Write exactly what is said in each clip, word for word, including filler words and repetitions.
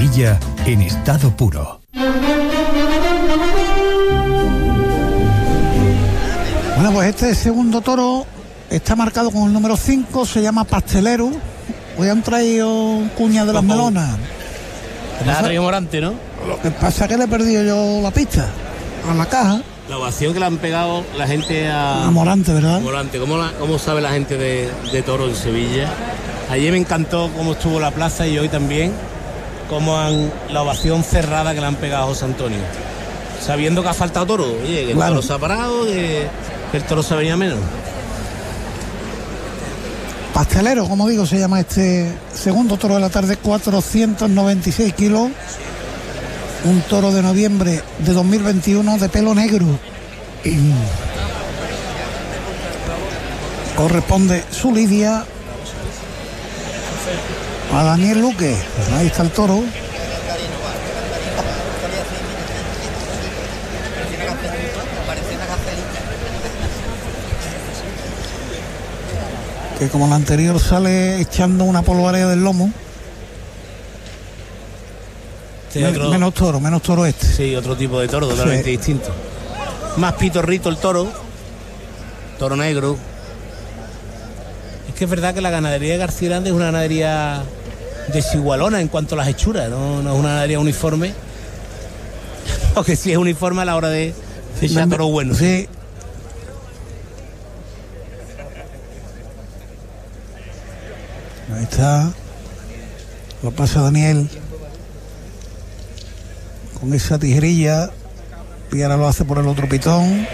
Sevilla en estado puro. Bueno, pues este segundo toro está marcado con el número cinco, se llama Pastelero. Hoy han traído cuña de las melonas. La ha traído Morante, ¿no? Lo que pasa es que le he perdido yo la pista a la caja. La ovación que le han pegado la gente a... A Morante, ¿verdad? Morante, ¿cómo, la, cómo sabe la gente de, de toro en Sevilla? Ayer me encantó cómo estuvo la plaza y hoy también, cómo han la ovación cerrada que le han pegado a José Antonio. Sabiendo que ha faltado toro, oye, que el Claro. toro se ha parado, que, que el toro se venía menos. Pastelero, como digo, se llama este segundo toro de la tarde, cuatrocientos noventa y seis kilos. Un toro de noviembre de dos mil veintiuno de pelo negro. Y corresponde su lidia a Daniel Luque. Ahí está el toro. Que como la anterior sale echando una polvareda del lomo. Este Men- otro, menos toro, menos toro este. sí, otro tipo de toro totalmente Sí. distinto. Más pitorrito el toro, toro negro. Es que es verdad que la ganadería de García Grande es una ganadería desigualona en cuanto a las hechuras, no, no es una ganadería uniforme. Porque sí es uniforme a la hora de, de echar toro bueno. Sí. Ahí está. Lo pasa Daniel con esa tijerilla y ahora lo hace por el otro pitón.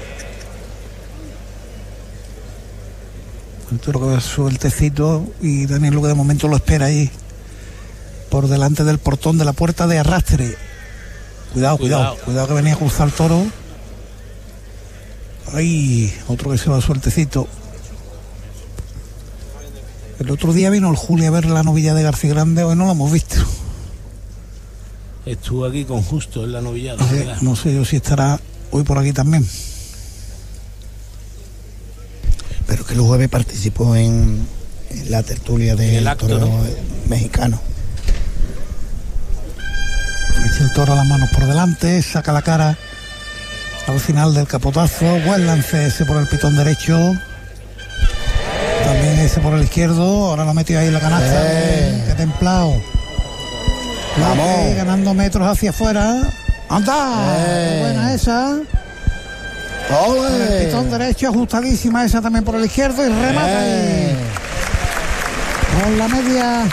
El toro que va sueltecito y Daniel Luque de momento lo espera ahí por delante del portón de la puerta de arrastre. Cuidado, cuidado, cuidado, Cuidado. que venía a cruzar el toro. Ay, otro que se va sueltecito. El otro día vino el Juli a ver la novilla de García Grande, hoy no lo hemos visto. Estuvo aquí con Justo en la novillada. Sí, ¿verdad? no sé yo si estará hoy por aquí también. Pero que el jueves participó en, en la tertulia En del el acto, toro ¿no? mexicano. Echa el toro a las manos por delante, saca la cara al final del capotazo, buen lance ese por el pitón derecho, también ese por el izquierdo, ahora lo metió ahí en la canasta. Eh. Qué templado. Vamos. Luque ganando metros hacia afuera. ¡Anda! Eh. Qué buena esa. Con el pitón derecho, ajustadísima esa también por el izquierdo y remata Eh. ahí. Con la media.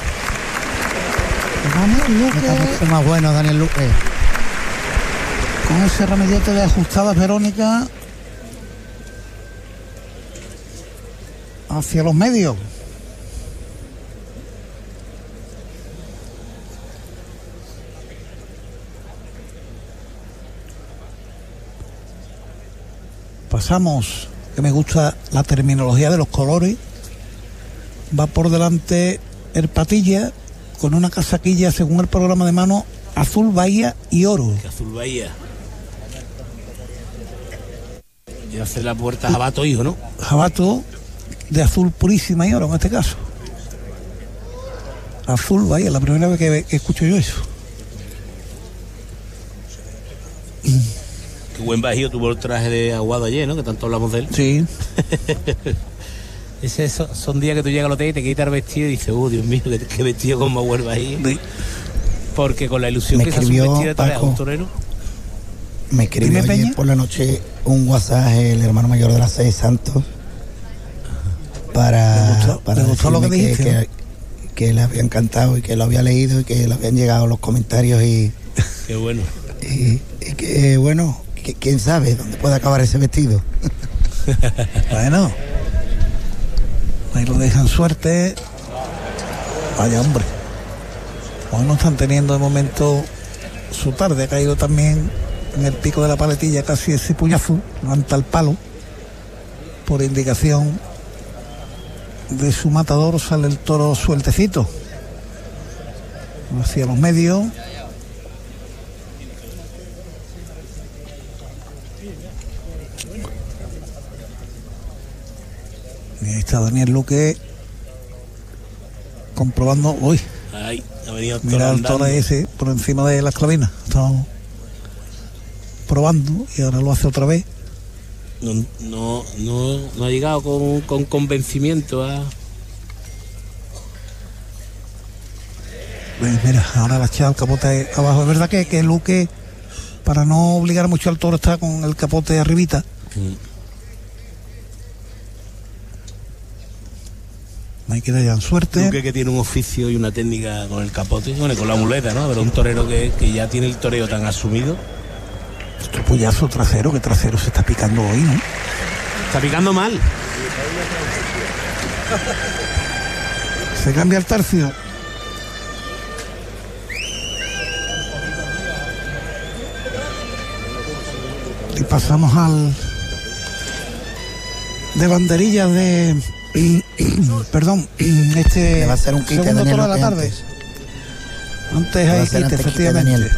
Daniel Luque. Está mucho más bueno Daniel Luque. Con ese ramillete de ajustadas Verónica hacia los medios. Pasamos, que me gusta la terminología de los colores. Va por delante el Patilla con una casaquilla, según el programa de mano, azul bahía y oro. Que Azul Bahía. Y hace la puerta Jabato, hijo, ¿no? Jabato de azul purísima y oro en este caso. Azul bahía, la primera vez que, que escucho yo eso. Qué buen bajío tuvo el traje de Aguado ayer, ¿no? Que tanto hablamos de él. Sí. Ese, eso, son días que tú llegas al hotel y te quitas el vestido y dices, oh, Dios mío, qué, qué vestido con más vuelva ahí. Sí. Porque con la ilusión Me que se hace un escribió vestido de tarea a un Paco. torero. Me escribió Dime, ayer Peña. por la noche un WhatsApp el hermano mayor de las Seis Santos para, ¿Le gustó- para le gustó lo que decirme dijiste, que, que le había encantado y que lo había leído y que le habían llegado los comentarios y, Qué bueno. y, y que bueno, que, quién sabe dónde puede acabar ese vestido. Bueno. Ahí lo dejan suerte. Vaya hombre. Hoy no están teniendo de momento su tarde. Ha caído también en el pico de la paletilla casi ese puñazo. Levanta el palo. Por indicación de su matador sale el toro sueltecito. Hacia los medios. Y ahí está Daniel Luque comprobando. Uy, Ahí, ha venido el toro Mira el andando. toro ese por encima de las clavinas. Estamos probando y ahora lo hace otra vez. No, no, no, no ha llegado con, con convencimiento a... Pues mira, ahora la echado el capote abajo. Es verdad que, que Luque, para no obligar mucho al toro, está con el capote arribita. Mm. No hay que dar suerte. Luque, que tiene un oficio y una técnica con el capote, bueno, con la muleta, ¿no? Pero un torero que, que ya tiene el toreo tan asumido. Otro puyazo trasero, que trasero se está picando hoy, ¿no? Está picando mal. Se cambia el tercio. Y pasamos al de banderillas de perdón, este Le va a hacer un quite, segundo Daniel, toro de la que tarde. antes. Antes Le va a hay hacer quite, antes quite, efectivamente. Daniel.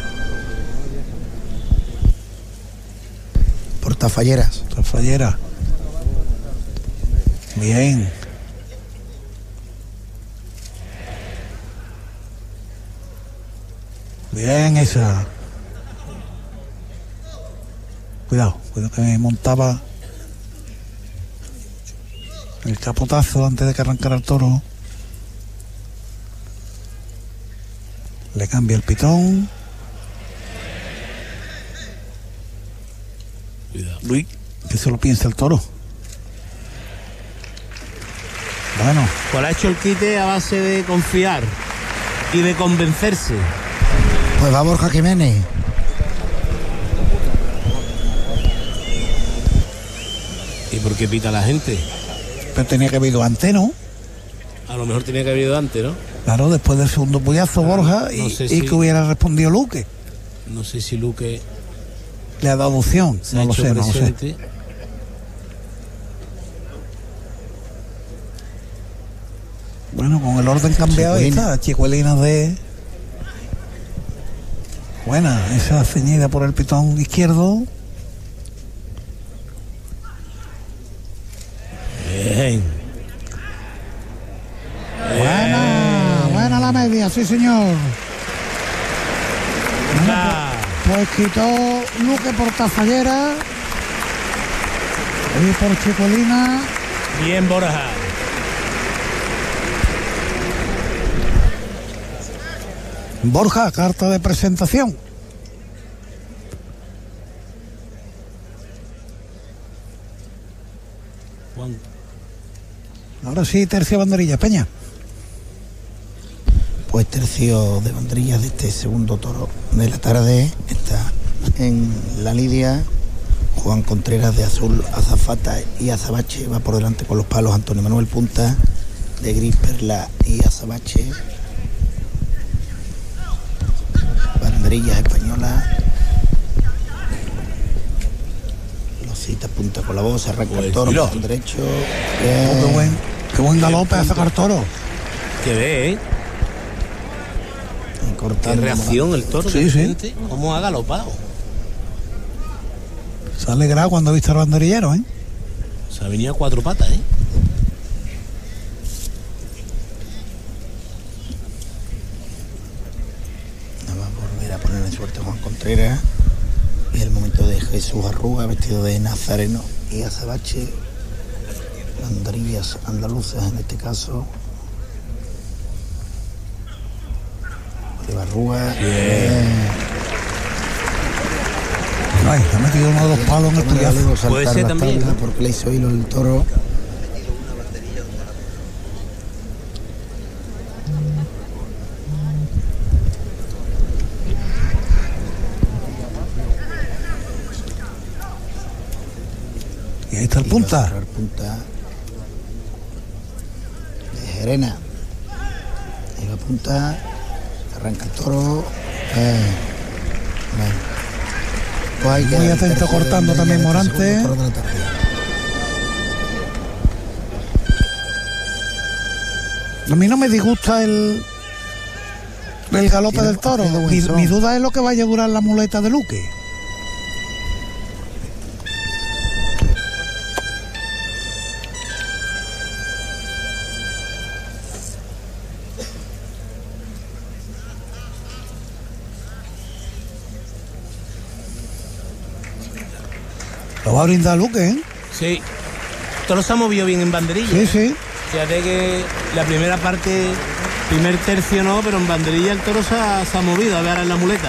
Portafalleras. Fallera. Bien. Bien esa. Cuidado, cuidado que me montaba el capotazo antes de que arrancara el toro. Le cambia el pitón. Cuidado. Uy, que se lo piensa el toro. Bueno, Pues ha hecho el quite a base de confiar y de convencerse. Pues va Borja Jiménez. ¿Y por qué pita la gente? pero tenía que haber ido antes, ¿no? A lo mejor tenía que haber ido antes, ¿no? Claro, después del segundo puyazo, Borja, y, no sé y si- que hubiera respondido Luque. No sé si Luque Le ha dado opción, se no ha lo hecho sé, no lo sé. presente. Bueno, con el orden cambiado ahí Chicuelina. está, chicuelina de... Buena, esa ceñida por el pitón izquierdo. Bien. Buena, buena la media, sí señor. Ah, Pues quitó Luque por Tafallera y por Chicuelina. bien, Borja. Borja, carta de presentación. Juan. Ahora sí, tercia banderilla, Peña. Pues tercio de banderillas de este segundo toro de la tarde. Está en la lidia Juan Contreras de azul, azafata y azabache. Va por delante con los palos Antonio Manuel Punta de gris, perla y azabache. Banderillas españolas. Losita punta con la voz, arranca el toro Pues, por el derecho. Oh, Bien. qué buen, qué buen galope a sacar toro. Que ve, ¿eh? Y Qué cortando. reacción el toro. Sí, de sí. repente, cómo ha galopado. Se ha alegrado cuando ha visto al banderillero, ¿eh? Se ha venido a cuatro patas, ¿eh? Va a volver a poner en suerte a Juan Contreras. Es el momento de Jesús Arruga, vestido de nazareno y azabache. Banderillas andaluzas en este caso. Oliva Arruga. Bien. Ay, ha metido uno de los palos en el puyazo. Puede ser también, ¿no? Porque le hizo hilo el toro. Y ahí está el Y va a punta. cerrar punta de Jerena. Ahí va punta. Arranca el toro. Eh, bueno. Pues ahí Muy queda el atento tercio de cortando banderilla también de este Morante. segundo toro de la tarde. A mí no me disgusta el el galope Tiene- del toro. hace de buen Mi, son. mi duda es lo que vaya a durar la muleta de Luque. Lo va a brindar Luque, ¿eh? Sí. Todo se ha movido bien en banderilla. Sí, sí. Fíjate que la primera parte, primer tercio no, pero en banderilla el toro se ha, se ha movido. A ver ahora en la muleta.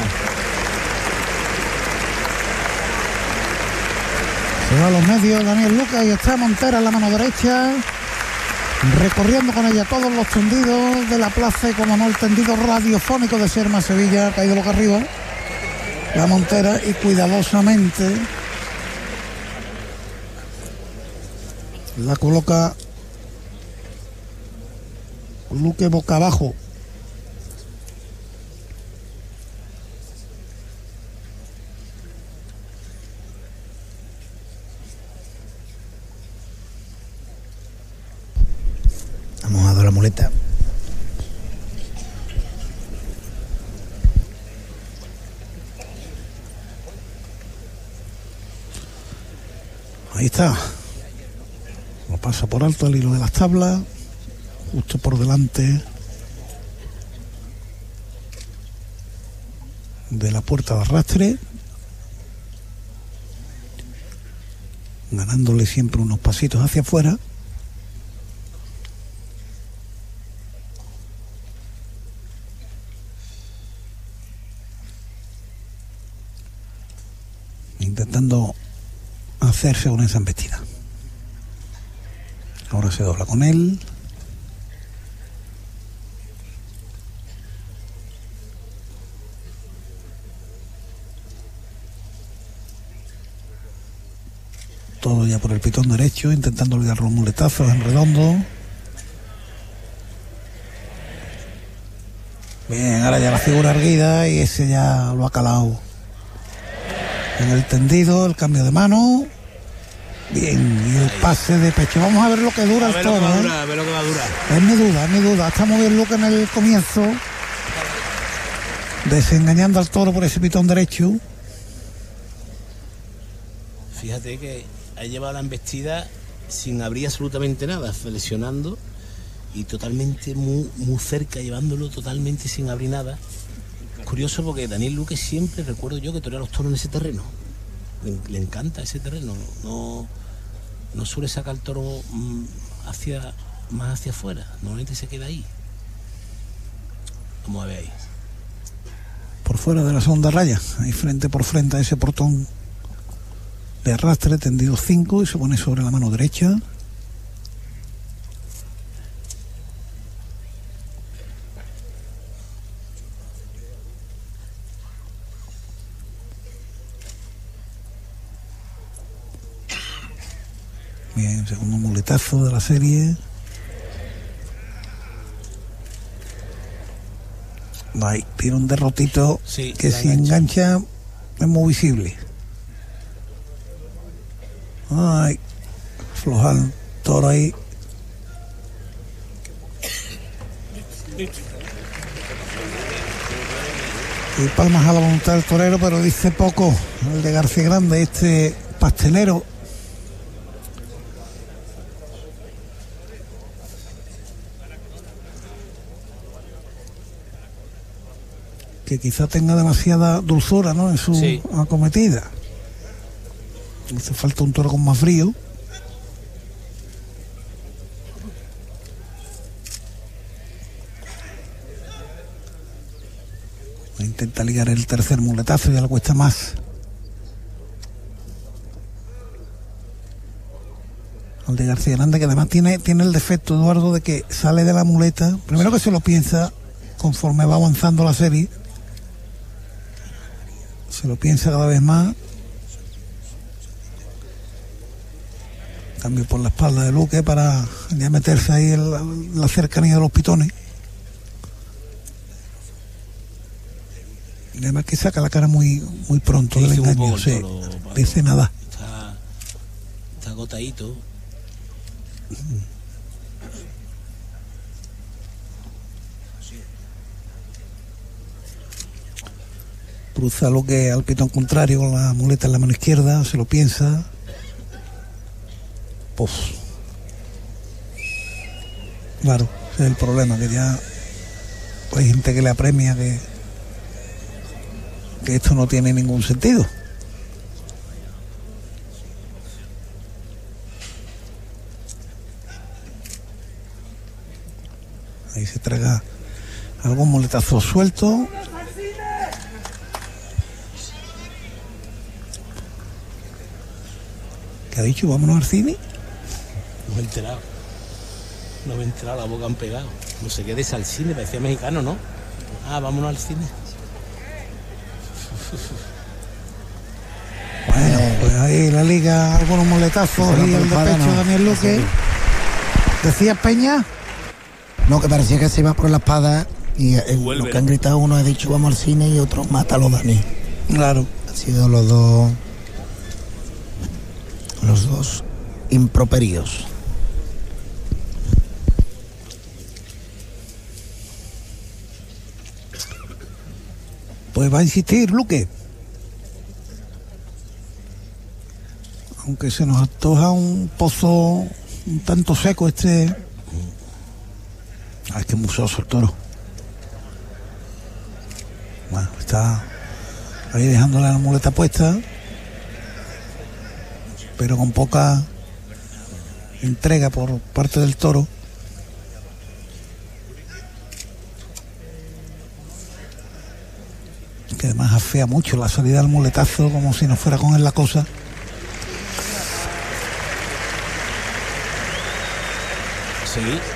Se va a los medios Daniel Lucas y está Montera en la mano derecha, recorriendo con ella todos los tendidos de la plaza y como no el tendido radiofónico de Serma Sevilla, ha caído boca arriba la Montera y cuidadosamente la coloca Luque boca abajo. Vamos a dar la muleta. Ahí está. Lo pasa por alto el hilo de las tablas, justo por delante de la puerta de arrastre, ganándole siempre unos pasitos hacia afuera. Intentando hacerse una esa embestida. Ahora se dobla con él. Todo ya por el pitón derecho, intentando ligar los muletazos en redondo. Bien, ahora ya la figura erguida y ese ya lo ha calado en el tendido, el cambio de mano. Bien, y el pase de pecho. Vamos a ver lo que dura el toro. A ver lo que va a durar. Es mi duda, es mi duda. Está muy bien Luque en el comienzo, desengañando al toro por ese pitón derecho. Fíjate que ha llevado la embestida sin abrir absolutamente nada, flexionando y totalmente muy, muy cerca, llevándolo totalmente sin abrir nada. Curioso porque Daniel Luque siempre recuerdo yo que torea los toros en ese terreno. Le, le encanta ese terreno. No, no suele sacar el toro hacia, más hacia afuera. Normalmente se queda ahí. Vamos a ver ahí. Por fuera de la segunda raya, ahí frente por frente a ese portón de arrastre, tendido cinco y se pone sobre la mano derecha. Bien, segundo muletazo de la serie. Ahí, tiene un derrotito sí, que si engancha. engancha es muy visible. Ay, floja el toro ahí. Y palmas a la voluntad del torero, pero dice poco el de García Grande, este pastelero. Que quizá tenga demasiada dulzura, ¿no?, en su sí. acometida. Hace falta un toro con más frío. Intenta ligar el tercer muletazo y ya le cuesta más. Al de García Grande, que además tiene, tiene el defecto, Eduardo, de que sale de la muleta. Primero que se lo piensa conforme va avanzando la serie. Se lo piensa cada vez más. Cambio por la espalda de Luque para ya meterse ahí en la, la cercanía de los pitones. Y además que saca la cara muy muy pronto del engaño. Sí, dice nada. Está, está agotadito. Cruza Luque al pitón contrario con la muleta en la mano izquierda, se lo piensa. Pues claro, ese es el problema, que ya hay gente que le apremia que, que esto no tiene ningún sentido. traiga algún muletazo suelto. ¿Qué ha dicho? ¿Vámonos al cine? No me he enterado. No me he enterado, la boca han pegado. No sé qué de al cine, parecía mexicano, ¿no? Ah, vámonos al cine. Bueno, pues ahí la liga, algunos muletazos y el de pecho de Daniel Luque. ¿Decías, Peña? No, que parecía que se iba por la espada y eh, lo que han gritado, uno ha dicho vamos al cine y otro mátalo, Dani. Claro. Han sido los dos los dos improperios. Pues va a insistir Luque. Aunque se nos antoja un pozo un tanto seco este. Ah, es que es muy soso el toro. Bueno, está ahí dejándole la muleta puesta, pero con poca entrega por parte del toro. Que además afea mucho la salida del muletazo, como si no fuera con él la cosa. Sí.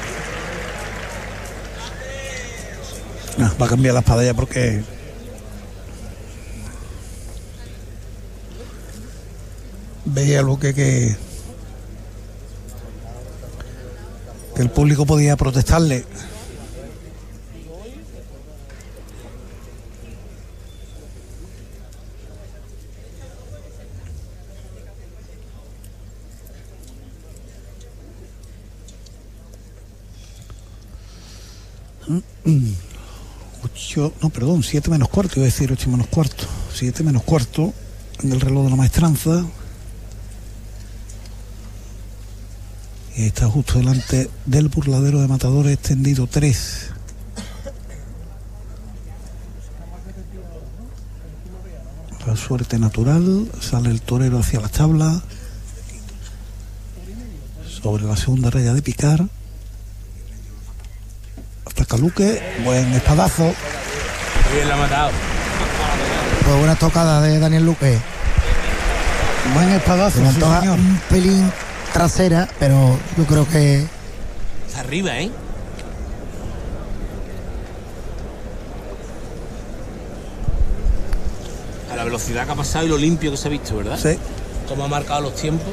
No, va a cambiar la espada ya porque veía lo que, que que el público podía protestarle. ocho, no, perdón, siete menos cuarto, iba a decir ocho menos cuarto. siete menos cuarto en el reloj de la maestranza. Y está justo delante del burladero de matadores extendido tres. La suerte natural, sale el torero hacia la tabla. Sobre la segunda raya de picar. Hasta Luque, buen espadazo. Bien, la ha matado. Pues buena tocada de Daniel Luque. Buen espadazo, Se sí, toca señor. un pelín trasera, pero yo creo que Está arriba, ¿eh? A la velocidad que ha pasado y lo limpio que se ha visto, ¿verdad? Sí, Cómo ha marcado los tiempos.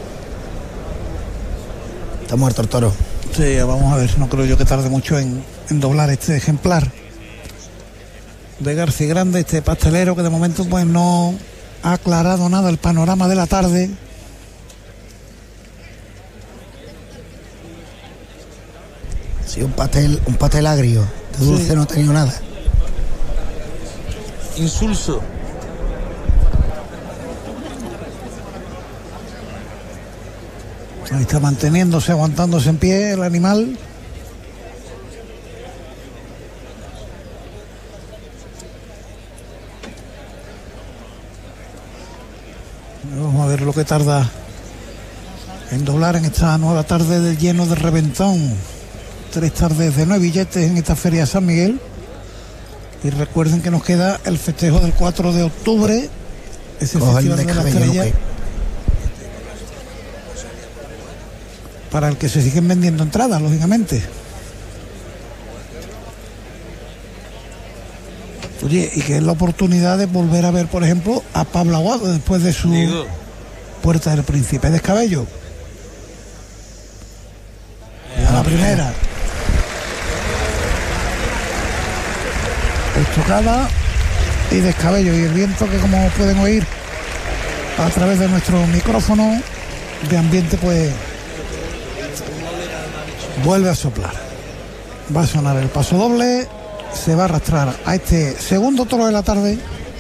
está muerto el toro. sí, vamos a ver, no creo yo que tarde mucho en, en doblar este ejemplar de García Grande, este pastelero que de momento pues no ha aclarado nada el panorama de la tarde. Sí, un pastel, un pastel agrio. De dulce Sí. no ha tenido nada. Insulso. Ahí está manteniéndose, aguantándose en pie el animal. Vamos a ver lo que tarda en doblar en esta nueva tarde de lleno de reventón. Tres tardes de nueve billetes en esta feria de San Miguel. Y recuerden que nos queda el festejo del cuatro de octubre. Ese Coge el festival de la descabello, estrella, Luque. para el que se siguen vendiendo entradas, lógicamente. Oye, y que es la oportunidad de volver a ver, por ejemplo, a Pablo Aguado después de su Digo, Puerta del Príncipe. Descabello. A la primera. Estocada y descabello. Y el viento que, como pueden oír a través de nuestro micrófono de ambiente, pues vuelve a soplar. Va a sonar el paso doble. Se va a arrastrar a este segundo toro de la tarde.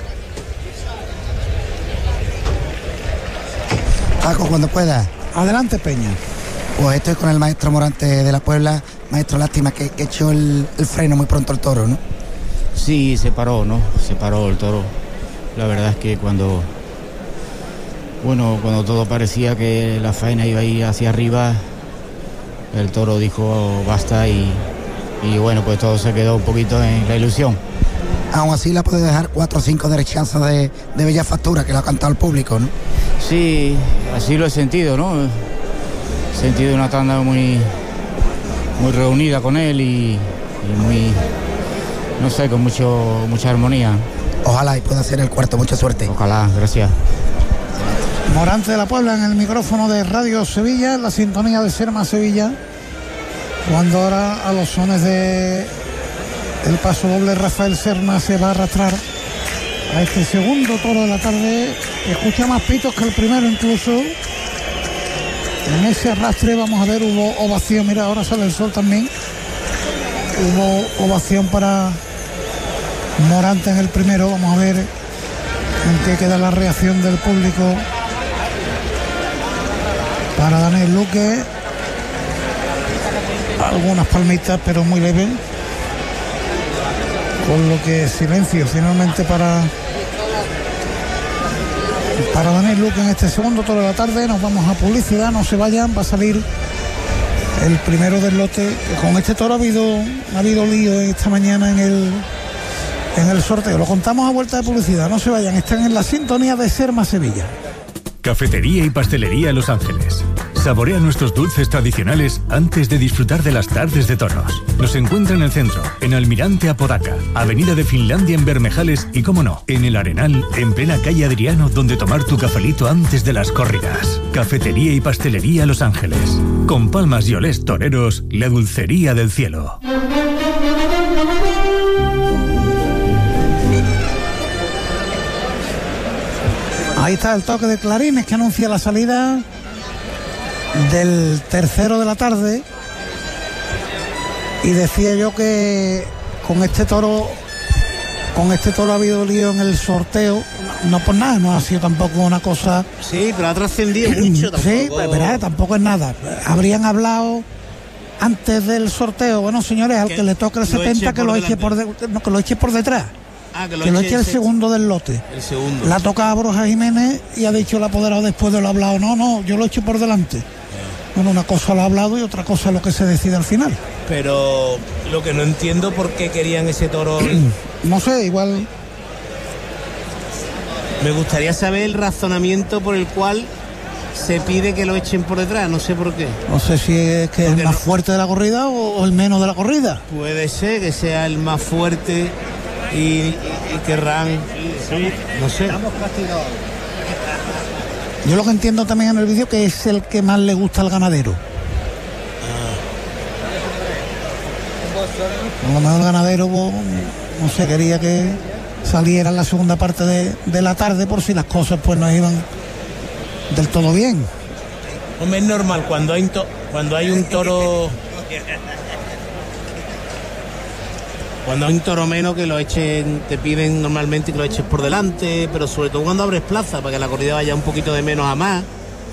Paco, cuando pueda. Adelante, Peña. Pues estoy con el maestro Morante de la Puebla. Maestro, lástima que, que echó el, el freno muy pronto el toro, ¿no? Sí, se paró, ¿no? Se paró el toro. La verdad es que cuando, bueno, cuando todo parecía que la faena iba a ir hacia arriba, el toro dijo basta y, y bueno, pues todo se quedó un poquito en la ilusión. Aún así la puede dejar cuatro o cinco derechazos de, de bella factura que lo ha cantado el público, ¿no? Sí, así lo he sentido, ¿no? He sentido una tanda muy, muy reunida con él y, y muy, no sé, con mucho, mucha armonía. Ojalá y pueda hacer el cuarto, mucha suerte. Ojalá, gracias. Morante de la Puebla en el micrófono de Radio Sevilla, en la sintonía de Serma Sevilla, cuando ahora a los sones de el paso doble Rafael Serna se va a arrastrar a este segundo toro de la tarde. Escucha más pitos que el primero incluso. En ese arrastre vamos a ver, hubo ovación, mira, ahora sale el sol también. Hubo ovación para Morante en el primero, vamos a ver en qué queda la reacción del público para Daniel Luque. Algunas palmitas, pero muy leves, con lo que silencio finalmente para para Daniel Luque en este segundo toro de la tarde. Nos vamos a publicidad, no se vayan, va a salir el primero del lote. Con este toro ha habido ha habido lío esta mañana en el en el sorteo, lo contamos a vuelta de publicidad, no se vayan, están en la sintonía de Serma Sevilla. Cafetería y pastelería Los Ángeles. Saborea nuestros dulces tradicionales antes de disfrutar de las tardes de toros. Nos encuentra en el centro, en Almirante Apodaca, Avenida de Finlandia en Bermejales y, como no, en el Arenal, en plena calle Adriano, donde tomar tu cafelito antes de las corridas. Cafetería y pastelería Los Ángeles. Con palmas y olés toreros, la dulcería del cielo. Ahí está el toque de clarines que anuncia la salida del tercero de la tarde. Y decía yo que con este toro con este toro ha habido lío en el sorteo, no por nada, no ha sido tampoco una cosa. Sí, pero ha trascendido mucho tampoco. Sí, pues verá, tampoco es nada. Habrían hablado antes del sorteo, bueno señores, al que, que le toque el setenta que lo eche por de, no, que lo eche por detrás. Ah, que lo, que lo eche el segundo del lote. El segundo. La toca a Borja Jiménez y ha dicho el apoderado después de lo hablado. No, no, yo lo echo por delante. Bueno, una cosa lo ha hablado y otra cosa lo que se decide al final. Pero lo que no entiendo por qué querían ese toro. No sé, igual. Me gustaría saber el razonamiento por el cual se pide que lo echen por detrás, no sé por qué. No sé si es que es el más no... fuerte de la corrida o, o el menos de la corrida. Puede ser que sea el más fuerte. Y, y, y querrán, sí, no sé. Yo lo que entiendo también en el vídeo que es el que más le gusta al ganadero. Ah. A lo mejor el ganadero, no sé, quería que saliera en la segunda parte de, de la tarde por si las cosas pues no iban del todo bien. Hombre, es normal cuando hay, to, cuando hay un toro. Cuando hay un toro menos que lo echen, te piden normalmente que lo eches por delante, pero sobre todo cuando abres plaza, para que la corrida vaya un poquito de menos a más.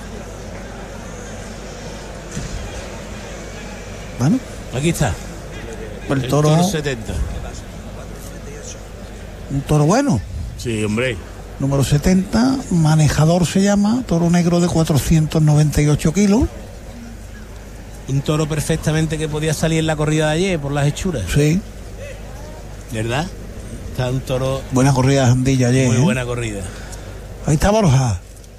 Bueno, aquí está. El, el toro, toro setenta. Un toro bueno. Sí, hombre. Número setenta, manejador se llama, toro negro de cuatrocientos noventa y ocho kilos. Un toro perfectamente que podía salir en la corrida de ayer por las hechuras. Sí. ¿Verdad? Está un toro. Buena corrida de Jandilla ayer. Muy ¿eh? buena corrida. Ahí está Borja.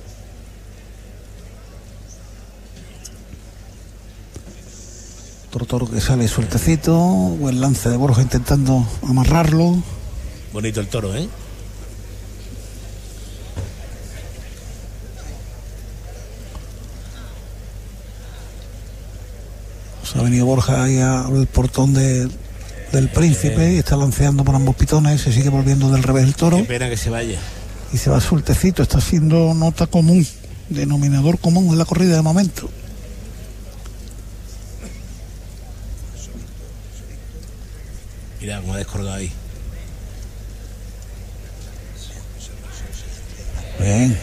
Otro toro que sale sueltecito. Buen lance de Borja intentando amarrarlo. Bonito el toro, ¿eh? Se ha venido Borja ahí al portón de. del Príncipe y está lanceando por ambos pitones, se sigue volviendo del revés el toro. Qué pena que se vaya. Y se va sueltecito, está siendo nota común, denominador común en la corrida de momento. Mira cómo ha descolgado ahí. Bien.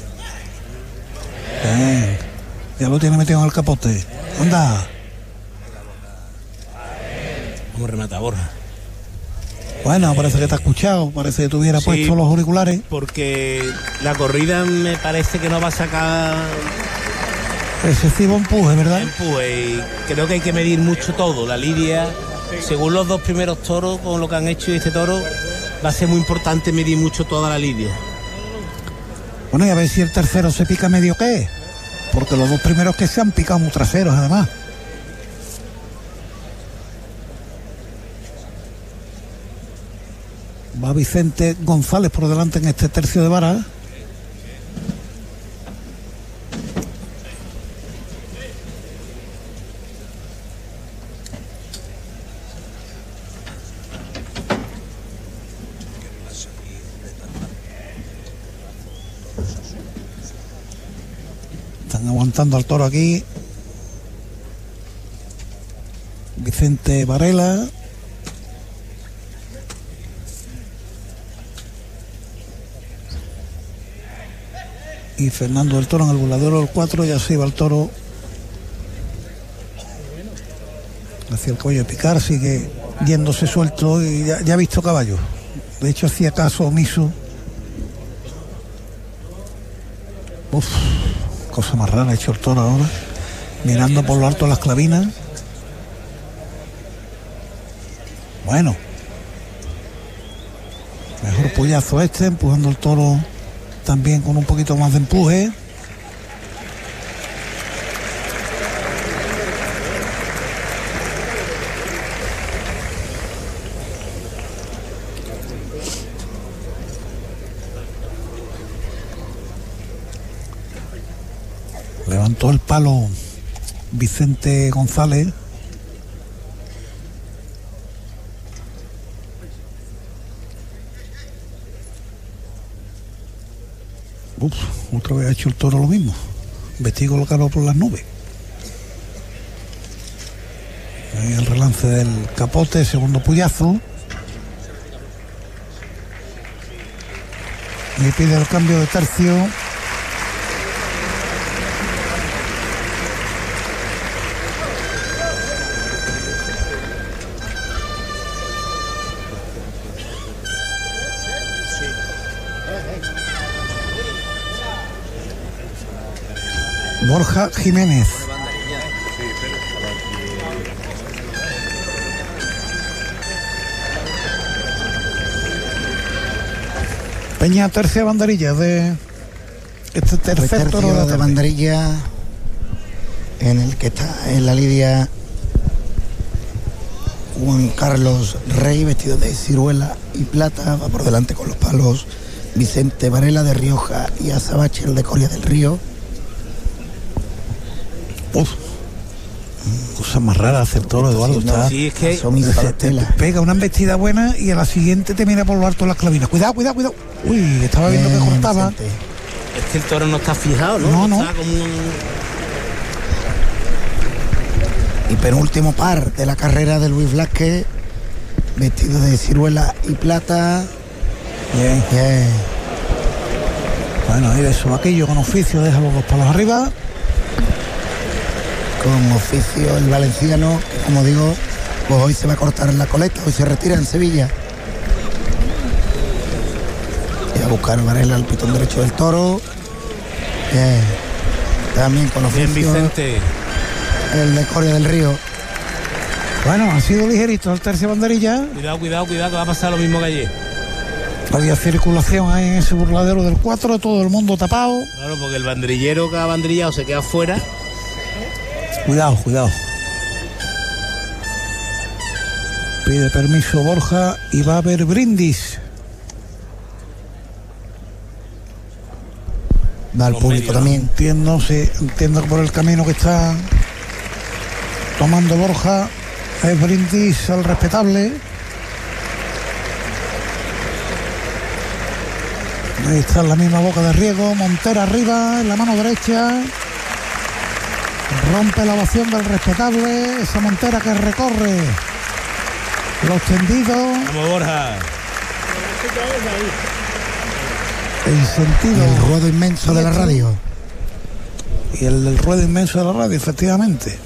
Bien. Ya lo tiene metido en el capote. Anda. ¿Cómo remata Borja? Bueno, parece que te ha escuchado, parece que tuviera sí, puesto los auriculares. Porque la corrida me parece que no va a sacar excesivo empuje, ¿verdad? Empuje, y creo que hay que medir mucho todo, la lidia, según los dos primeros toros, con lo que han hecho este toro, va a ser muy importante medir mucho toda la lidia. Bueno, y a ver si el tercero se pica medio qué, porque los dos primeros que se han picado muy traseros además. Va Vicente González por delante en este tercio de vara. Están aguantando al toro aquí. Vicente Varela. Y Fernando del Toro en el burladero del cuatro. Ya se iba el toro hacia el caballo de picar. Sigue yéndose suelto y ya, ya ha visto caballo. De hecho hacía caso omiso. Uf, cosa más rara ha hecho el toro ahora, mirando por lo alto las clavinas. Bueno, mejor puyazo este, empujando el toro también con un poquito más de empuje. Levantó el palo Vicente González. Uf, otra vez ha hecho el toro lo mismo. Vestido colocado por las nubes. Ahí el relance del capote, segundo puyazo. Y pide el cambio de tercio. Borja Jiménez. Peña, tercia banderilla de este tercer toro de, de banderilla, en el que está en la lidia Juan Carlos Rey, vestido de ciruela y plata. Va por delante con los palos Vicente Varela de Rioja y Azabache, el de Coria del Río. Uf, cosa más rara hace el toro, Eduardo. Está, sí, es que se te pega una embestida buena y a la siguiente te mira por lo alto las clavinas. Cuidado, cuidado, cuidado. Uy, estaba viendo que cortaba. Vicente. Es que el toro no está fijado, ¿no? No, no. Está como un... Y penúltimo par de la carrera de Luis Vázquez, vestido de ciruela y plata. Bien. Bien. Bueno, ahí de eso aquello con oficio, deja los dos palos arriba. Con oficio el valenciano, que como digo, pues hoy se va a cortar en la coleta, hoy se retira en Sevilla. Y a buscar Varela el pitón derecho del toro. Bien. También con oficio. Bien, Vicente. El de Coria del Río. Bueno, ha sido ligerito el tercio banderilla. Cuidado, cuidado, cuidado, que va a pasar lo mismo que ayer. Había circulación ahí en ese burladero del cuatro, todo el mundo tapado. Claro, porque el banderillero que ha banderillado se queda fuera. Cuidado, cuidado. Pide permiso Borja y va a haber brindis. Va al público medio, también. Entiendo, sí, entiendo que por el camino que está tomando Borja es brindis al respetable. Ahí está en la misma boca de riego. Montera arriba, en la mano derecha. Rompe la ovación del respetable. Esa Montera que recorre los tendidos. Vamos, Borja. En sentido. El ruedo inmenso de la radio. Y el del ruedo inmenso de la radio, efectivamente.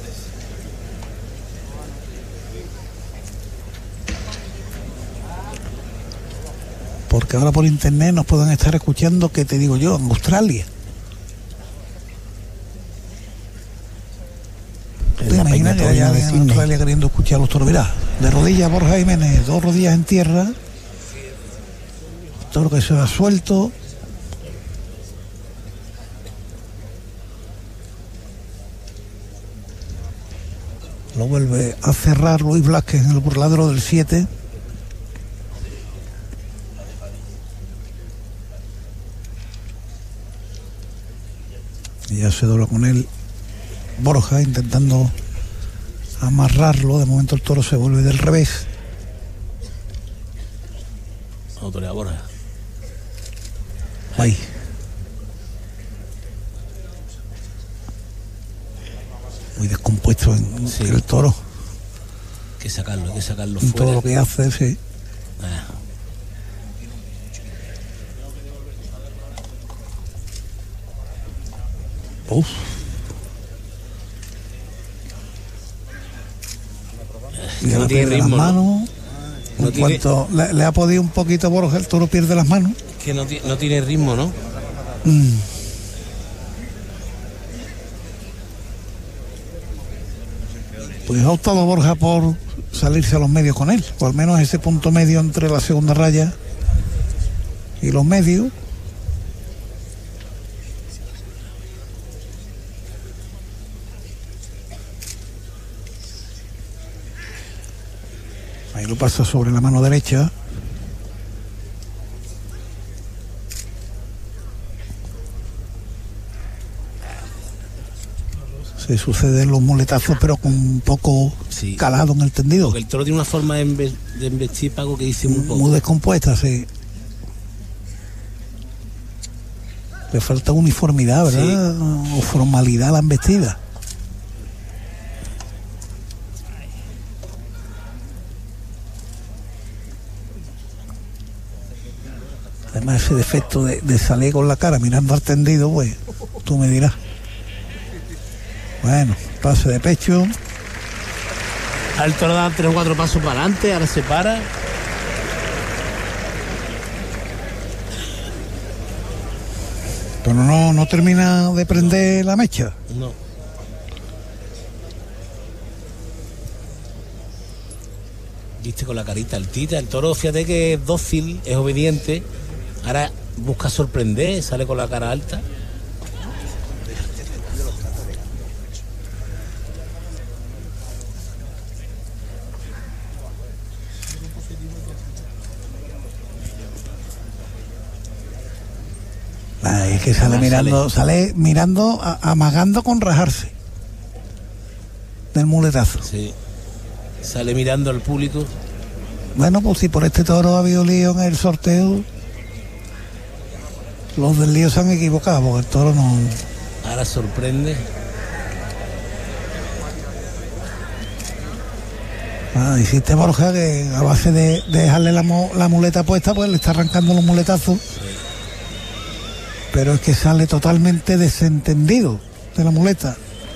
Porque ahora por internet nos pueden estar escuchando, que te digo yo, en Australia. En imagina que haya alguien en Australia queriendo escuchar los toros. Mirá, de rodillas Borja Jiménez, dos rodillas en tierra. Toro que se va suelto. Lo vuelve a cerrar Luis Blázquez en el burladero del siete. Y ya se dobla con él Borja intentando amarrarlo. De momento el toro se vuelve del revés. Autoridad Borja. Ahí. Muy descompuesto en sí. El toro. Hay que sacarlo, hay que sacarlo en fuera. Todo lo que hace, sí. Ah. Uf. Es que no tiene ritmo, las manos, ¿no? En No tiene... cuanto le, le ha podido un poquito Borja, el toro pierde las manos. Es que no, no tiene ritmo, ¿no? Mm. Pues ha optado Borja por salirse a los medios con él, o al menos ese punto medio entre la segunda raya y los medios. Ahí lo pasa sobre la mano derecha. Se suceden los muletazos, pero con un poco sí. calado en el tendido. Porque el toro tiene una forma de, embe- de embestir, Paco, que dice muy poco. Muy descompuesta, sí. Le falta uniformidad, ¿verdad? Sí. O formalidad a la embestida. Además, ese defecto de, de salir con la cara mirando al tendido, pues tú me dirás. Bueno, pase de pecho. Al toro da tres o cuatro pasos para adelante, ahora se para. Pero no, no termina de prender la mecha. No. Viste con la carita altita. El toro, fíjate que es dócil, es obediente. Ahora busca sorprender, sale con la cara alta. Ay, es que sale Ahora mirando, sale, sale mirando, a, amagando con rajarse del muletazo. Sí. Sale mirando al público. Bueno, pues si por este toro ha habido lío en el sorteo, los del lío se han equivocado, porque el toro no. Ahora sorprende. Ah, hiciste Borja que a base de, de dejarle la, mo, la muleta puesta, pues le está arrancando los muletazos. Sí. Pero es que sale totalmente desentendido de la muleta.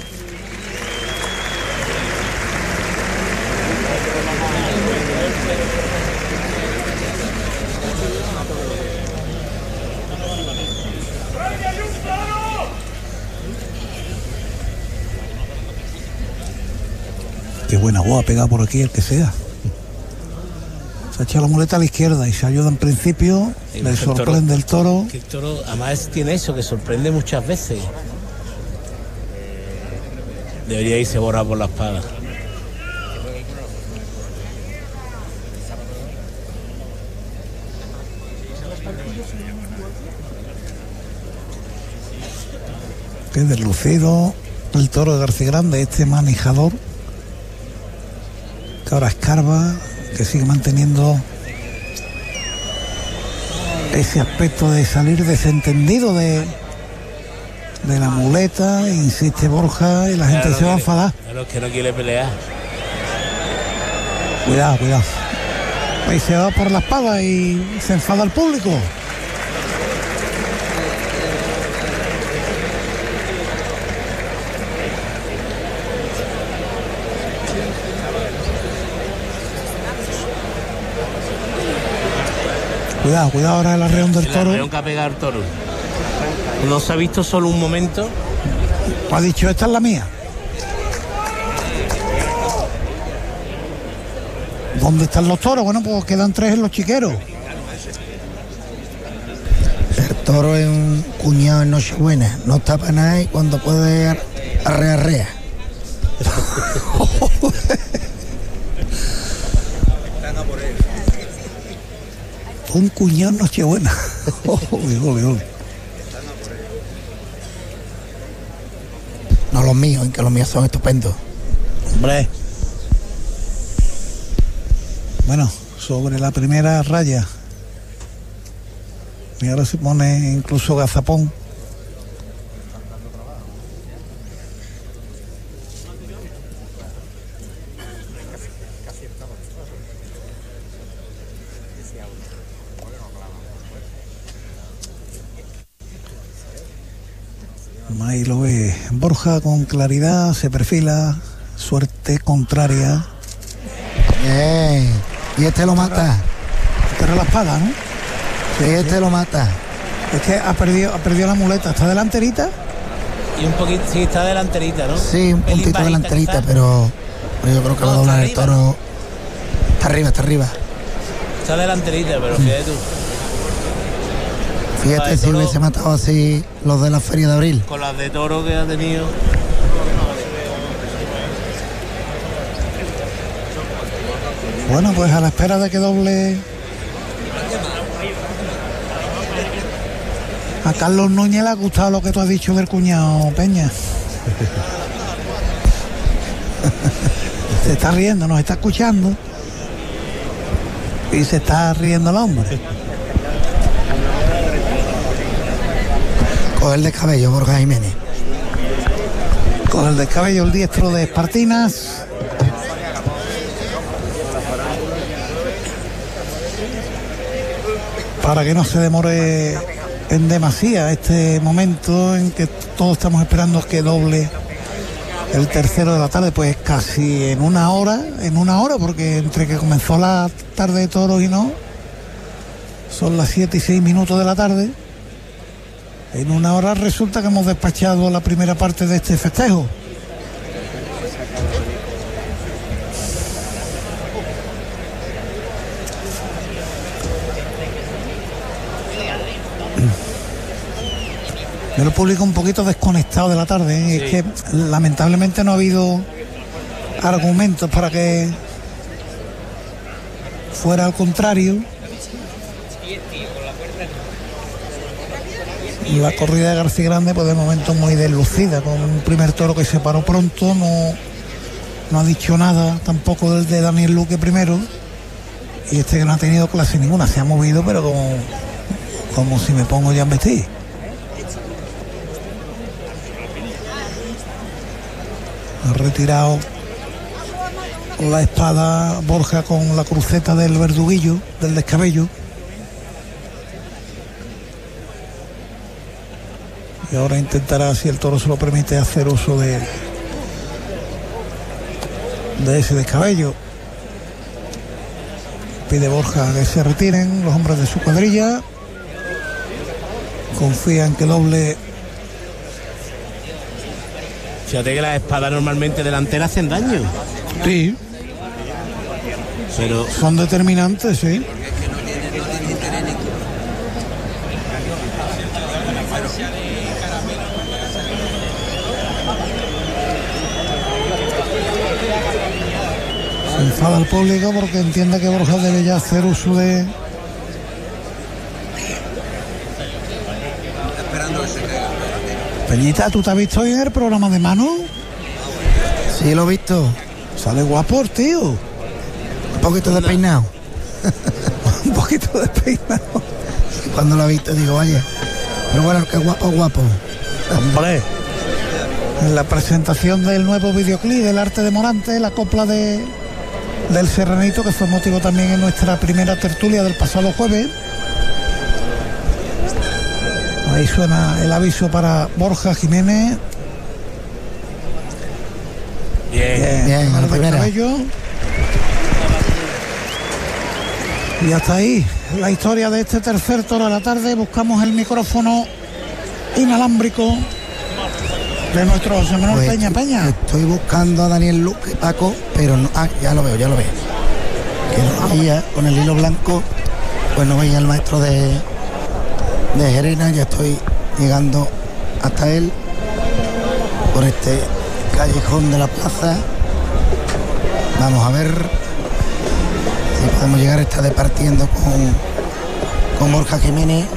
Qué buena voz ha pegado por aquí el que sea. Se ha echado la muleta a la izquierda y se ayuda en principio. Sí, le sorprende el toro. El toro además tiene eso, que sorprende muchas veces. Debería irse Borja por la espada. Qué deslucido el toro de García Grande, este manejador que ahora escarba, que sigue manteniendo ese aspecto de salir desentendido de, de la muleta. Insiste Borja y la gente claro, se va a quiere, enfadar. Claro, que no quiere pelear. Cuidado, cuidado. Ahí se va por la espada y se enfada el público. Cuidado, cuidado ahora el arreón del toro. El arreón que ha pegado el toro. No se ha visto solo un momento. Ha dicho, esta es la mía. ¿Dónde están los toros? Bueno, pues quedan tres en los chiqueros. El toro es un cuñado en Nochebuena, no está para nada y cuando puede arrea, arrea. Un cuñado en Nochebuena. No los míos, en que los míos son estupendos. Hombre. Bueno, sobre la primera raya. Y ahora se pone incluso gazapón. Ahí lo ve Borja con claridad, se perfila, suerte contraria. Bien. Y este lo mata. Este era la espada, ¿no? Sí, este lo mata. Es que ha perdido, ha perdido la muleta, está delanterita. Y un poquito, sí, está delanterita, ¿no? Sí, un Pelín puntito bajita delanterita, quizás. pero, pero yo creo que No, va a doblar el está toro. arriba, Está arriba, está arriba. Está delanterita, pero fíjate tú. Fíjate Vale, si toro. hubiese matado así los de la Feria de Abril. Con las de toro que ha tenido. Bueno, pues a la espera de que doble a Carlos Núñez le ha gustado lo que tú has dicho del cuñado, Peña. Se está riendo, nos está escuchando y se está riendo el hombre. Coge el descabello, Borja Jiménez. Con el descabello el diestro de Espartinas. Para que no se demore en demasía este momento en que todos estamos esperando que doble el tercero de la tarde, pues casi en una hora, en una hora, porque entre que comenzó la tarde de toros y no, son las siete y seis minutos de la tarde. En una hora resulta que hemos despachado la primera parte de este festejo. Yo lo publico un poquito desconectado de la tarde, ¿eh? Sí. Es que lamentablemente no ha habido argumentos para que fuera al contrario. La corrida de García Grande, pues de momento muy deslucida, con un primer toro que se paró pronto, no, no ha dicho nada tampoco del de Daniel Luque primero, y este que no ha tenido clase ninguna, se ha movido, pero como, como si me pongo ya en vestir. Ha retirado la espada Borja con la cruceta del verduguillo, del descabello. Y ahora intentará, si el toro se lo permite, hacer uso de, de ese descabello. Pide Borja que se retiren los hombres de su cuadrilla. Confía en que doble. Fíjate que las espadas normalmente delanteras hacen daño. Sí. Pero son determinantes, sí. Se enfada el público porque entiende que Borja debe ya hacer uso de... Peñita, ¿tú te has visto hoy en el programa de Manu? Sí, lo he visto. Sale guapo, tío. Un poquito de peinado. Un poquito de peinado. Cuando lo he visto digo, vaya. Pero bueno, qué guapo, guapo. Hombre. En la presentación del nuevo videoclip del Arte de Morante, la copla de del Serranito, que fue motivo también en nuestra primera tertulia del pasado jueves. Ahí suena el aviso para Borja Jiménez. Bien, bien, bien, la primera. Cabello. Y hasta ahí la historia de este tercer toro de la tarde. Buscamos el micrófono inalámbrico de nuestro José Manuel pues Peña Peña. Estoy buscando a Daniel Luque, Paco, pero no. Ah, ya lo veo, ya lo veo. que no veía con el hilo blanco, pues no veía al maestro de, de Gerena. Ya estoy llegando hasta él por este callejón de la plaza. Vamos a ver si podemos llegar. Está departiendo con, con Borja Jiménez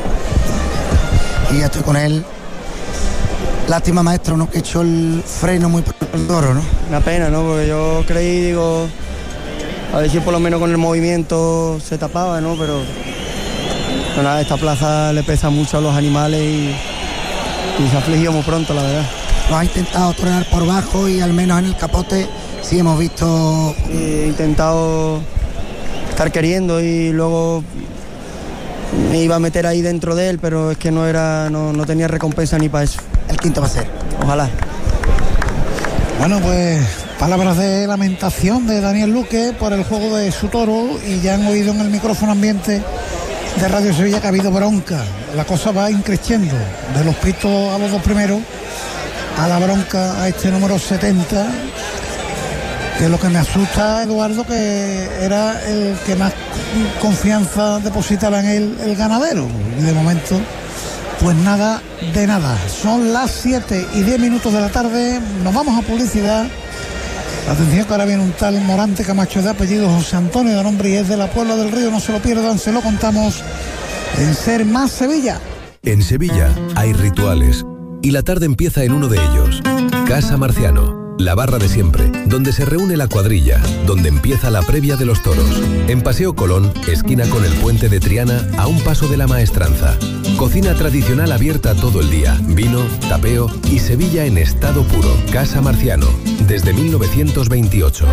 y ya estoy con él. Lástima, maestro, ¿no?, que echó el freno muy por el toro, ¿no? Una pena, ¿no? Porque yo creí, digo, a ver si por lo menos con el movimiento se tapaba, ¿no? Pero, pero nada, esta plaza le pesa mucho a los animales y, y se afligió muy pronto, la verdad. Lo ha intentado torear por bajo y al menos en el capote sí hemos visto... He intentado estar queriendo y luego me iba a meter ahí dentro de él, pero es que no era, no, no tenía recompensa ni para eso. El quinto va a ser. Ojalá. Bueno, pues palabras de lamentación de Daniel Luque por el juego de su toro, y ya han oído en el micrófono ambiente de Radio Sevilla que ha habido bronca. La cosa va increciendo de los pitos a los dos primeros a la bronca a este número setenta, que lo que me asusta, Eduardo, que era el que más confianza depositaba en él el ganadero, y de momento pues nada de nada. Son las siete y diez minutos de la tarde, nos vamos a publicidad. Atención que ahora viene un tal Morante Camacho, de apellido José Antonio, de nombre, y es de la Puebla del Río. No se lo pierdan, se lo contamos en Ser Más Sevilla. En Sevilla hay rituales y la tarde empieza en uno de ellos. Casa Marciano, la barra de siempre, donde se reúne la cuadrilla, donde empieza la previa de los toros. En Paseo Colón, esquina con el puente de Triana, a un paso de la Maestranza. Cocina tradicional abierta todo el día, vino, tapeo y Sevilla en estado puro. Casa Marciano, desde mil novecientos veintiocho.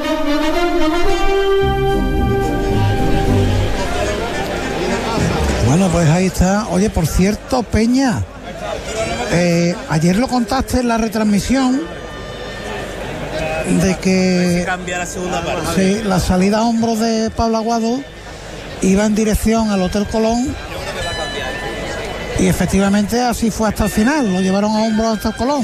Bueno, pues ahí está. Oye, por cierto, Peña, eh, ayer lo contaste en la retransmisión de que cambia la segunda parte. Sí, la salida a hombros de Pablo Aguado iba en dirección al Hotel Colón, y efectivamente así fue hasta el final, lo llevaron a hombros hasta el Colón.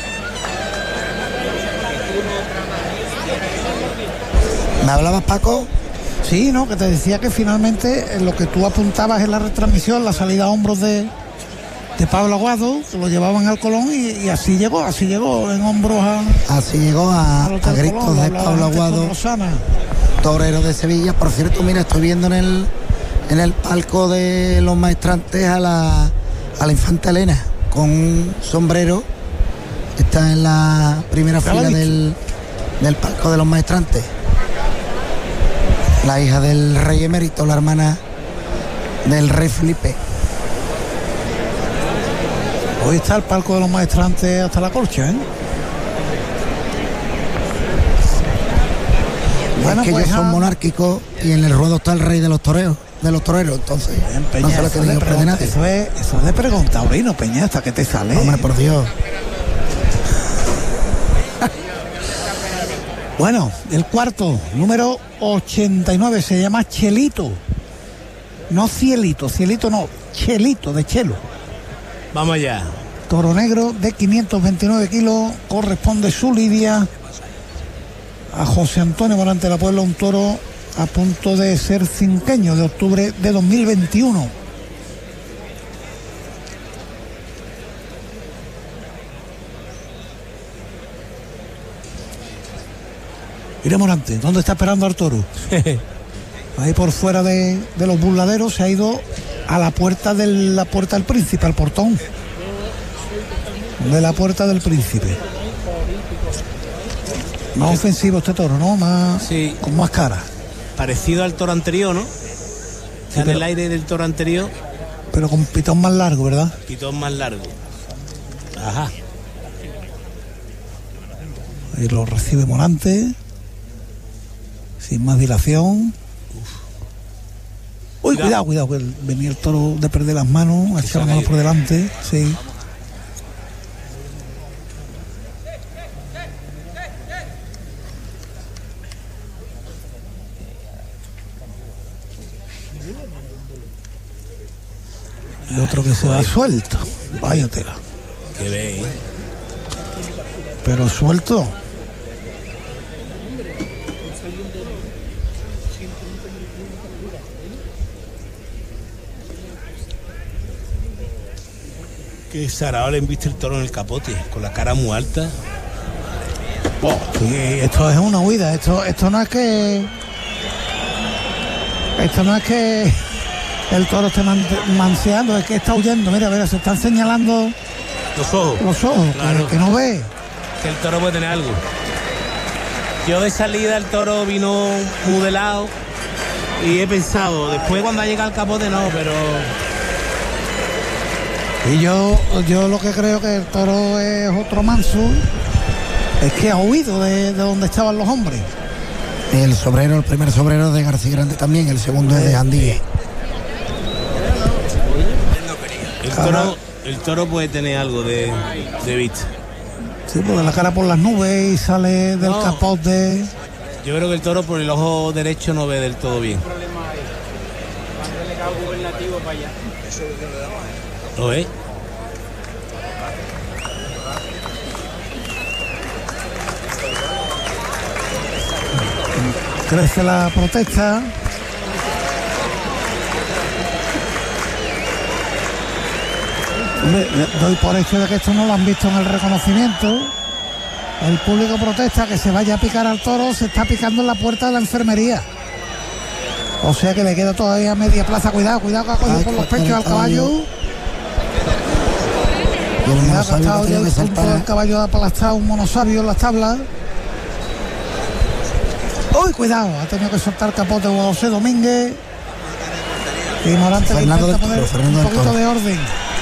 ¿Me hablabas, Paco? Sí, no, que te decía que finalmente lo que tú apuntabas en la retransmisión, la salida a hombros de, de Pablo Aguado, que lo llevaban al Colón, y, y así llegó, así llegó en hombros a... Así llegó a, a gritos Colón, de Pablo Aguado, torero de Sevilla. Por cierto, mira, estoy viendo en el en el palco de los maestrantes a la, a la infanta Elena con un sombrero. Está en la primera fila del, del palco de los maestrantes. La hija del rey emérito, la hermana del rey Felipe. Hoy está el palco de los maestrantes hasta la corcha, ¿eh? Bueno, es que pues ellos son ah, monárquicos y en el ruedo está el rey de los toreros, de los toreros, entonces bien, Peña, no se lo eso, tiene de que perder pregunta, nadie. eso es eso es de pregunta, Orino, Peña, hasta que te sale. Hombre, por Dios. Bueno, el cuarto, número ochenta y nueve, se llama Chelito. No Cielito, Cielito no, Chelito, de Chelo. Vamos allá. Toro negro de quinientos veintinueve kilos, corresponde su lidia a José Antonio Morante de la Puebla, un toro a punto de ser cinqueño, de octubre de dos mil veintiuno. Mira Morante, ¿dónde está esperando al toro? Ahí por fuera de, de los burladeros, se ha ido a la puerta de la puerta del Príncipe, al portón de la puerta del Príncipe. Más ofensivo este toro, ¿no? Más, sí, con más cara. Parecido al toro anterior, ¿no? Está en el aire del toro anterior. Pero con pitón más largo, ¿verdad? Pitón más largo. Ajá. Ahí lo recibe Morante. Sin más dilación. Uy, cuidado, cuidado, que venía el toro de perder las manos, a echar las manos por delante. Sí. Y otro que se va suelto. Vaya tela. Qué ve, ¿eh? Pero suelto. Que Sarao le embiste el toro en el capote, con la cara muy alta. Oh, sí, esto es una huida, esto, esto no es que. Esto no es que el toro esté man, manseando, es que está huyendo. Mira, mira, se están señalando los ojos. Los ojos, claro. que, que no ve. Que el toro puede tener algo. Yo de salida el toro vino modelado y he pensado, después cuando ha llegado al capote no, pero... Y yo, yo lo que creo que el toro es otro manso, es que ha huido de, de donde estaban los hombres. El sobrero, el primer sobrero de García Grande también, el segundo es de Andía. El toro, el toro puede tener algo de, de vista. Sí, porque la cara por las nubes y sale del no, capote. Yo creo que el toro por el ojo derecho no ve del todo bien. ¿Lo ve? Crece la protesta. Hombre, doy por hecho de que esto no lo han visto en el reconocimiento. El público protesta que se vaya a picar al toro, se está picando en la puerta de la enfermería. O sea que le queda todavía media plaza. Cuidado, cuidado que ha cogido por los pechos al caballo. Cuidado que ha estado ya el punto del caballo aplastado, un monosabio en las tablas. ¡Uy, cuidado! Ha tenido que soltar capote José Domínguez. Y Morante que intenta poner un poquito de orden.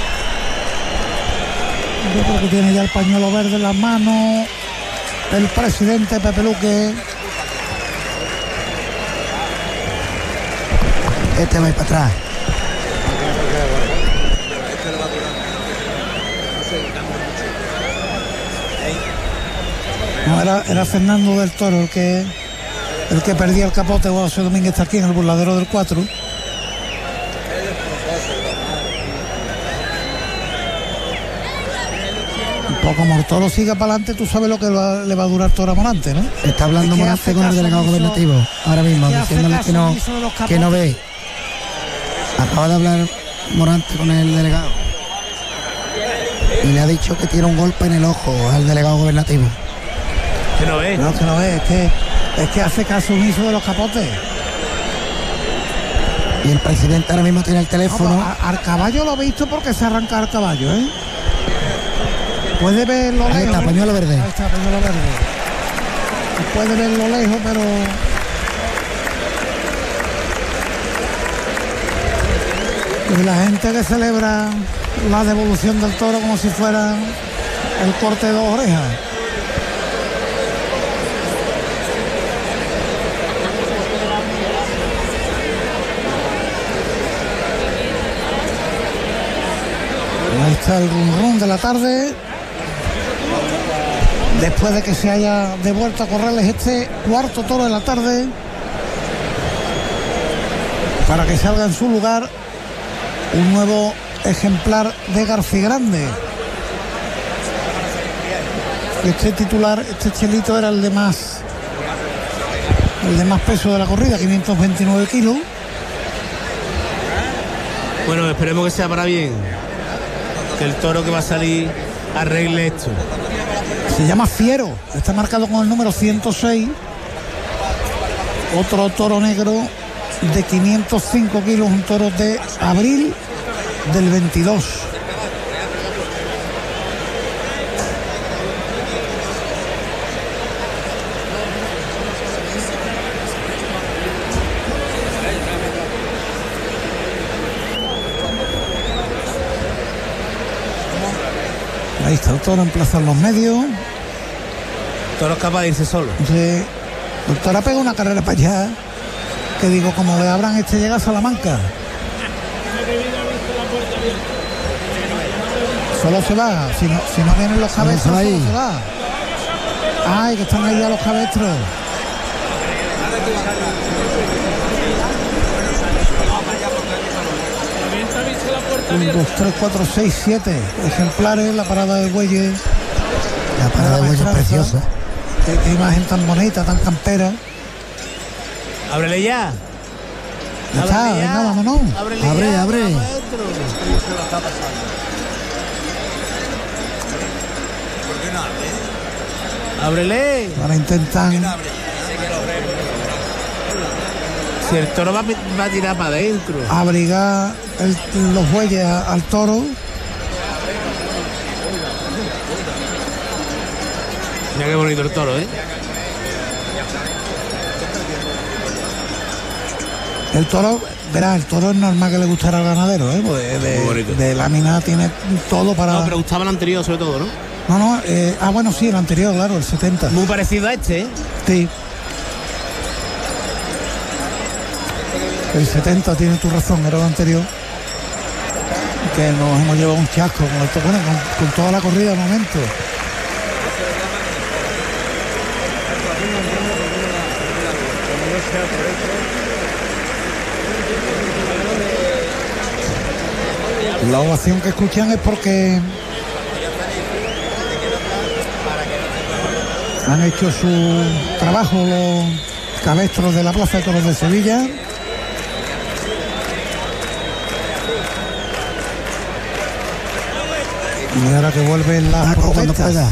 Yo creo que tiene ya el pañuelo verde en las manos el presidente Pepe Luque. Este va a ir para atrás. No, era, era Fernando del Toro el que el que perdía el capote. José Domínguez está aquí en el burladero del cuatro. Como el toro siga para adelante, tú sabes lo que va, le va a durar toro a Morante, ¿no? Está hablando Morante con el delegado gobernativo ahora mismo, diciéndole que no, que no ve. Acaba de hablar Morante con el delegado y le ha dicho que tiene un golpe en el ojo al delegado gobernativo. Que no ve. No, que no ve, es que, es que hace caso omiso de los capotes. Y el presidente ahora mismo tiene el teléfono. No, a, al caballo lo ha visto porque se arranca el caballo, ¿eh? Puede verlo lejos. Ahí está, pañuelo verde. Ahí está, pañuelo verde. Puede verlo lejos, pero... Y la gente que celebra la devolución del toro como si fuera el corte de dos orejas. Ahí está el rum rum de la tarde. Después de que se haya devuelto a correrles este cuarto toro de la tarde, para que salga en su lugar un nuevo ejemplar de García Grande. Este titular, este chelito era el de más el de más peso de la corrida, quinientos veintinueve kilos. Bueno, esperemos que sea para bien, que el toro que va a salir arregle esto. Se llama Fiero, está marcado con el número ciento seis. Otro toro negro de quinientos cinco kilos, un toro de abril del veintidós. Ahí está el toro en plaza en los medios. El toro es capaz de irse solo. Sí. El toro pega una carrera para allá. Que digo, como le abran este, llega a Salamanca. Solo se va. Si no, si no vienen los cabestros, solo se va. Ay, que están ahí ya los cabestros. Un, dos, tres, cuatro, seis, siete ejemplares. La parada de bueyes. La parada de bueyes preciosa. Qué, qué imagen tan bonita, tan campera. Ábrele ya. Ya está, venga, vámonos. Ábrele abre, ya, abre. Ábrele. Ahora intentan. Si el toro va, va a tirar para adentro. Abrigar el, los bueyes a, al toro. Mira qué bonito el toro, ¿eh? El toro, verás, el toro es normal que le gustara al ganadero, ¿eh? Pues de, de, de lámina tiene todo para. No, pero gustaba el anterior sobre todo, ¿no? No, no, eh, ah, bueno, sí, el anterior, claro, el setenta. Muy parecido a este, ¿eh? Sí. El setenta tiene tu razón, era el anterior. Que nos hemos llevado un chasco con, el, bueno, con, con toda la corrida de momento. La ovación que escuchan es porque han hecho su trabajo los cabestros de la Plaza de Toros de Sevilla. Y ahora que vuelven las protestas.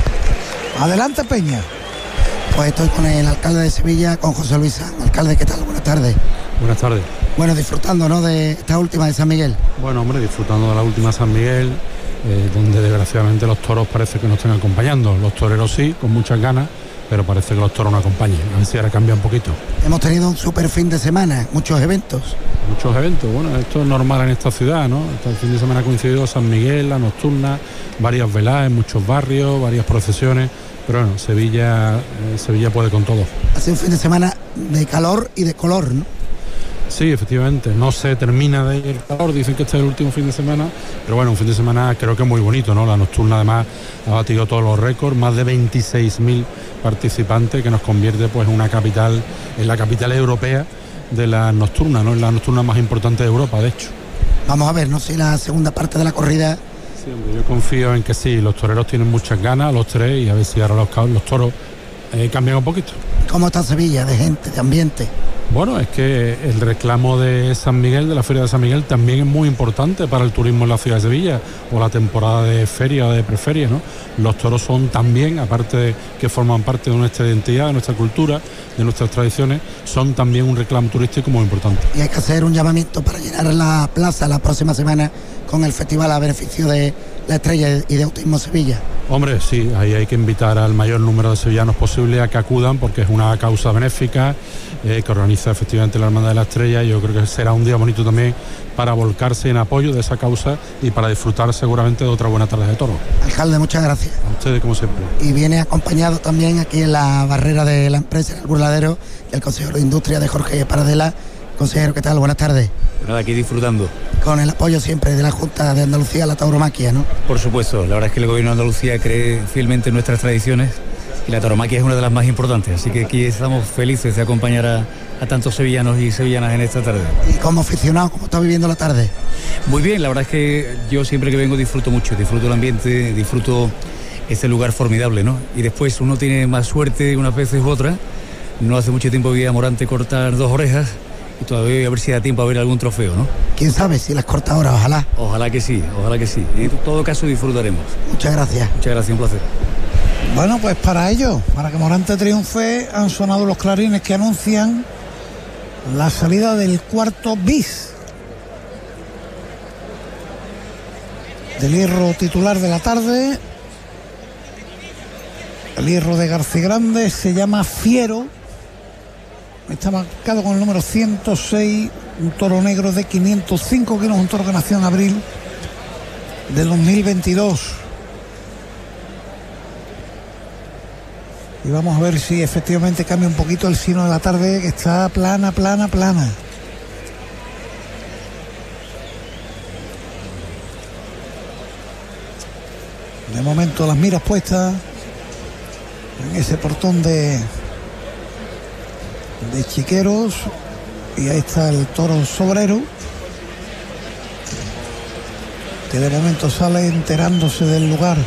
Adelante, Peña. Pues estoy con el alcalde de Sevilla, con José Luis Sanz. Alcalde, ¿qué tal? Buenas tardes. Buenas tardes. Bueno, disfrutando, ¿no?, de esta última de San Miguel. Bueno, hombre, disfrutando de la última San Miguel, eh, donde desgraciadamente los toros parece que no estén acompañando. Los toreros sí, con muchas ganas, pero parece que los toros no acompañan. A ver si ahora cambia un poquito. Hemos tenido un súper fin de semana, muchos eventos. Muchos eventos, bueno, esto es normal en esta ciudad, ¿no? Este fin de semana ha coincidido San Miguel, la nocturna, varias veladas en muchos barrios, varias procesiones, pero bueno, Sevilla, eh, Sevilla puede con todo. Ha sido un fin de semana de calor y de color, ¿no? Sí, efectivamente, no se termina de ir el calor, dicen que este es el último fin de semana, pero bueno, un fin de semana creo que muy bonito, ¿no? La nocturna además ha batido todos los récords, más de veintiséis mil participantes, que nos convierte pues en una capital, en la capital europea de la nocturna, ¿no? En la nocturna más importante de Europa, de hecho. Vamos a ver, no sé, la segunda parte de la corrida. Sí, hombre, yo confío en que sí, los toreros tienen muchas ganas, los tres, y a ver si ahora los, los toros eh, cambian un poquito. ¿Cómo está Sevilla, de gente, de ambiente? Bueno, es que el reclamo de San Miguel, de la Feria de San Miguel, también es muy importante para el turismo en la ciudad de Sevilla, o la temporada de feria o de preferia, ¿no? Los toros son también, aparte de que forman parte de nuestra identidad, de nuestra cultura, de nuestras tradiciones, son también un reclamo turístico muy importante. Y hay que hacer un llamamiento para llenar la plaza la próxima semana con el festival a beneficio de la Estrella y de Autismo Sevilla. Hombre, sí, ahí hay que invitar al mayor número de sevillanos posible a que acudan, porque es una causa benéfica eh, que organiza efectivamente la Hermandad de la Estrella, y yo creo que será un día bonito también para volcarse en apoyo de esa causa y para disfrutar seguramente de otra buena tarde de toro. Alcalde, muchas gracias. A ustedes, como siempre. Y viene acompañado también aquí en la barrera de la empresa, en el burladero, el consejero de Industria de Jorge Paradela. Consejero, ¿qué tal? Buenas tardes. Nada, aquí disfrutando. Con el apoyo siempre de la Junta de Andalucía a la tauromaquia, ¿no? Por supuesto, la verdad es que el gobierno de Andalucía cree fielmente en nuestras tradiciones y la tauromaquia es una de las más importantes, así que aquí estamos felices de acompañar a, a tantos sevillanos y sevillanas en esta tarde. ¿Y como aficionado, cómo está viviendo la tarde? Muy bien, la verdad es que yo siempre que vengo disfruto mucho, disfruto el ambiente, disfruto este lugar formidable, ¿no? Y después uno tiene más suerte unas veces u otras. No hace mucho tiempo vi a Morante cortar dos orejas y todavía voy a ver si da tiempo a ver algún trofeo, ¿no? ¿Quién sabe si las corta ahora? Ojalá. Ojalá que sí, ojalá que sí. Y en todo caso disfrutaremos. Muchas gracias. Muchas gracias, un placer. Bueno, pues para ello, para que Morante triunfe, han sonado los clarines que anuncian la salida del cuarto bis del hierro titular de la tarde. El hierro de García Grande se llama Fiero. Está marcado con el número ciento seis, un toro negro de quinientos cinco kilos, un toro que nació en abril del dos mil veintidós. Y vamos a ver si efectivamente cambia un poquito el signo de la tarde, que está plana, plana, plana. De momento las miras puestas en ese portón de de Chiqueros, y ahí está el toro sobrero, que de momento sale enterándose del lugar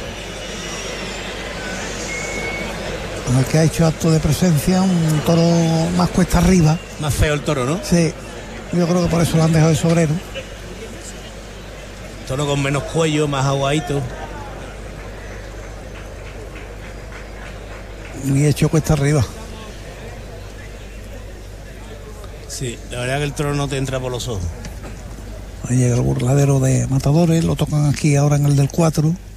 en el que ha hecho acto de presencia, un toro más cuesta arriba. Más feo el toro, ¿no? Sí, yo creo que por eso lo han dejado de sobrero. Toro con menos cuello, más aguadito. muy hecho cuesta arriba. Sí, la verdad que el toro no te entra por los ojos. Ahí llega el burladero de matadores, lo tocan aquí ahora en el del cuatro.